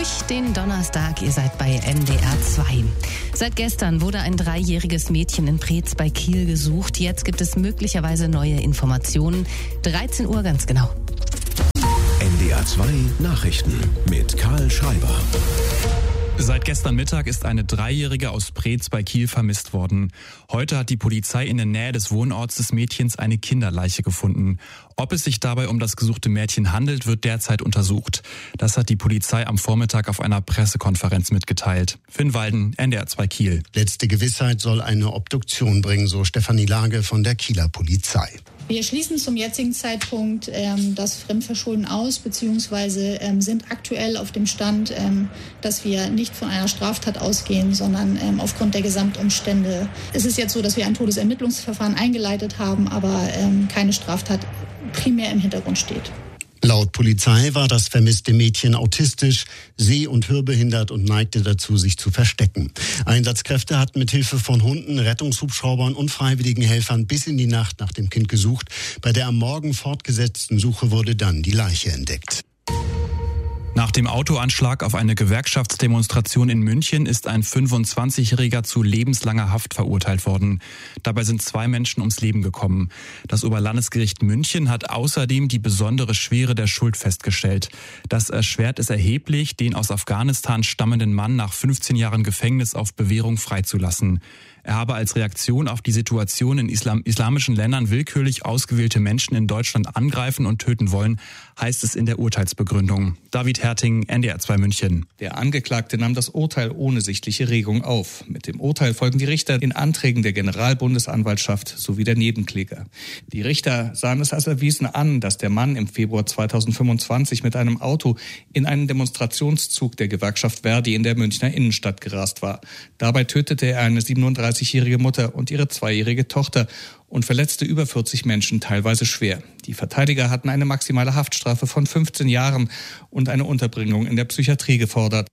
durch den Donnerstag. Ihr seid bei NDR 2. Seit gestern wurde ein 3-jähriges Mädchen in Preetz bei Kiel gesucht. Jetzt gibt es möglicherweise neue Informationen. 13 Uhr ganz genau. NDR 2 Nachrichten mit Karl Schreiber. Seit gestern Mittag ist eine 3-Jährige aus Preetz bei Kiel vermisst worden. Heute hat die Polizei in der Nähe des Wohnorts des Mädchens eine Kinderleiche gefunden. Ob es sich dabei um das gesuchte Mädchen handelt, wird derzeit untersucht. Das hat die Polizei am Vormittag auf einer Pressekonferenz mitgeteilt. Finn Walden, NDR 2 Kiel. Letzte Gewissheit soll eine Obduktion bringen, so Stefanie Lage von der Kieler Polizei. Wir schließen zum jetzigen Zeitpunkt das Fremdverschulden aus, beziehungsweise sind aktuell auf dem Stand, dass wir nicht von einer Straftat ausgehen, sondern aufgrund der Gesamtumstände. Es ist jetzt so, dass wir ein Todesermittlungsverfahren eingeleitet haben, aber keine Straftat primär im Hintergrund steht. Laut Polizei war das vermisste Mädchen autistisch, seh- und hörbehindert und neigte dazu, sich zu verstecken. Einsatzkräfte hatten mit Hilfe von Hunden, Rettungshubschraubern und freiwilligen Helfern bis in die Nacht nach dem Kind gesucht. Bei der am Morgen fortgesetzten Suche wurde dann die Leiche entdeckt. Nach dem Autoanschlag auf eine Gewerkschaftsdemonstration in München ist ein 25-Jähriger zu lebenslanger Haft verurteilt worden. Dabei sind 2 Menschen ums Leben gekommen. Das Oberlandesgericht München hat außerdem die besondere Schwere der Schuld festgestellt. Das erschwert es erheblich, den aus Afghanistan stammenden Mann nach 15 Jahren Gefängnis auf Bewährung freizulassen. Er habe als Reaktion auf die Situation in islamischen Ländern willkürlich ausgewählte Menschen in Deutschland angreifen und töten wollen, heißt es in der Urteilsbegründung. David Herting, NDR 2 München. Der Angeklagte nahm das Urteil ohne sichtliche Regung auf. Mit dem Urteil folgen die Richter in Anträgen der Generalbundesanwaltschaft sowie der Nebenkläger. Die Richter sahen es als erwiesen an, dass der Mann im Februar 2025 mit einem Auto in einen Demonstrationszug der Gewerkschaft Verdi in der Münchner Innenstadt gerast war. Dabei tötete er eine 37-jährige Mutter und ihre 2-jährige Tochter und verletzte über 40 Menschen, teilweise schwer. Die Verteidiger hatten eine maximale Haftstrafe von 15 Jahren und eine Unterbringung in der Psychiatrie gefordert.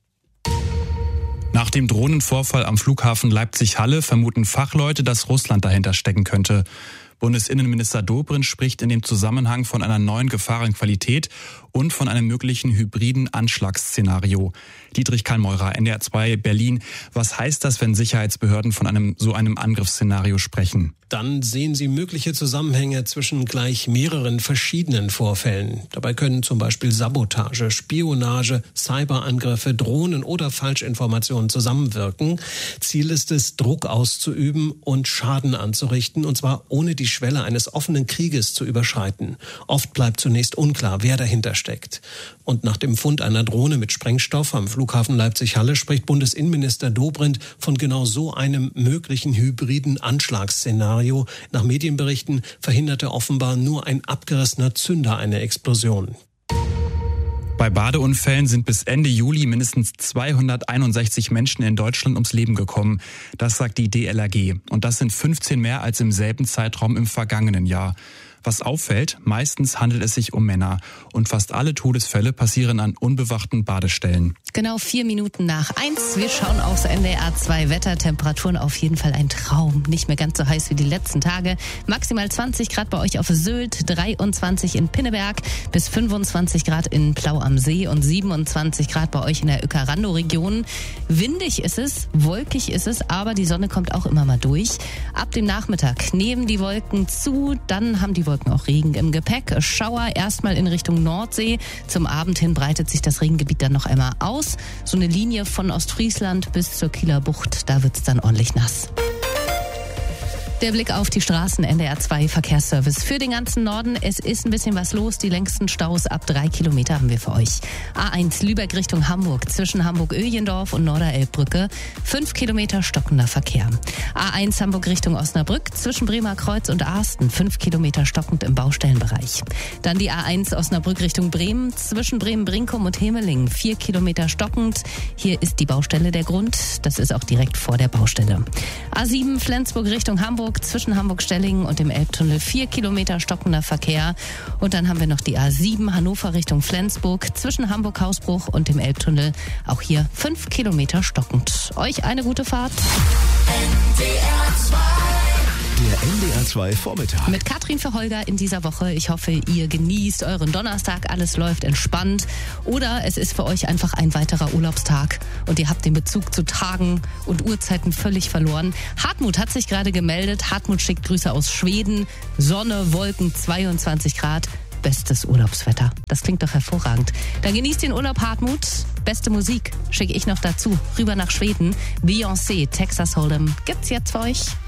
Nach dem Drohnenvorfall am Flughafen Leipzig-Halle vermuten Fachleute, dass Russland dahinter stecken könnte. Bundesinnenminister Dobrindt spricht in dem Zusammenhang von einer neuen Gefahrenqualität und von einem möglichen hybriden Anschlagsszenario. Dietrich Kallmeurer, NDR 2 Berlin. Was heißt das, wenn Sicherheitsbehörden von einem Angriffsszenario sprechen? Dann sehen sie mögliche Zusammenhänge zwischen gleich mehreren verschiedenen Vorfällen. Dabei können zum Beispiel Sabotage, Spionage, Cyberangriffe, Drohnen oder Falschinformationen zusammenwirken. Ziel ist es, Druck auszuüben und Schaden anzurichten, und zwar ohne die Schwelle eines offenen Krieges zu überschreiten. Oft bleibt zunächst unklar, wer dahinter steckt. Und nach dem Fund einer Drohne mit Sprengstoff am Flughafen Leipzig-Halle spricht Bundesinnenminister Dobrindt von genau so einem möglichen hybriden Anschlagsszenario. Nach Medienberichten verhinderte offenbar nur ein abgerissener Zünder eine Explosion. Bei Badeunfällen sind bis Ende Juli mindestens 261 Menschen in Deutschland ums Leben gekommen. Das sagt die DLRG. Und das sind 15 mehr als im selben Zeitraum im vergangenen Jahr. Was auffällt, meistens handelt es sich um Männer. Und fast alle Todesfälle passieren an unbewachten Badestellen. Genau 4 Minuten nach 1. Wir schauen aufs NDR 2 Wetter. Temperaturen auf jeden Fall ein Traum. Nicht mehr ganz so heiß wie die letzten Tage. Maximal 20 Grad bei euch auf Sylt, 23 in Pinneberg, bis 25 Grad in Plau am See und 27 Grad bei euch in der Uecker-Randow-Region. Windig ist es, wolkig ist es, aber die Sonne kommt auch immer mal durch. Ab dem Nachmittag nehmen die Wolken zu, dann haben die Wolken auch Regen im Gepäck. Schauer erstmal in Richtung Nordsee. Zum Abend hin breitet sich das Regengebiet dann noch einmal aus. So eine Linie von Ostfriesland bis zur Kieler Bucht, da wird's dann ordentlich nass. Der Blick auf die Straßen, NDR 2 Verkehrsservice für den ganzen Norden. Es ist ein bisschen was los. Die längsten Staus ab 3 Kilometer haben wir für euch. A1 Lübeck Richtung Hamburg, zwischen Hamburg-Öhlendorf und Norderelbbrücke. 5 Kilometer stockender Verkehr. A1 Hamburg Richtung Osnabrück, zwischen Bremer Kreuz und Arsten. 5 Kilometer stockend im Baustellenbereich. Dann die A1 Osnabrück Richtung Bremen, zwischen Bremen-Brinkum und Hemeling. 4 Kilometer stockend. Hier ist die Baustelle der Grund. Das ist auch direkt vor der Baustelle. A7 Flensburg Richtung Hamburg, zwischen Hamburg-Stellingen und dem Elbtunnel 4 Kilometer stockender Verkehr. Und dann haben wir noch die A7 Hannover Richtung Flensburg, zwischen Hamburg-Hausbruch und dem Elbtunnel. Auch hier 5 Kilometer stockend. Euch eine gute Fahrt. NDR 2 Der NDR 2 Vormittag. Mit Katrin für Holger in dieser Woche. Ich hoffe, ihr genießt euren Donnerstag. Alles läuft entspannt. Oder es ist für euch einfach ein weiterer Urlaubstag und ihr habt den Bezug zu Tagen und Uhrzeiten völlig verloren. Hartmut hat sich gerade gemeldet. Hartmut schickt Grüße aus Schweden. Sonne, Wolken, 22 Grad. Bestes Urlaubswetter. Das klingt doch hervorragend. Dann genießt den Urlaub, Hartmut. Beste Musik schicke ich noch dazu. Rüber nach Schweden. Beyoncé, Texas Hold'em. Gibt's jetzt für euch.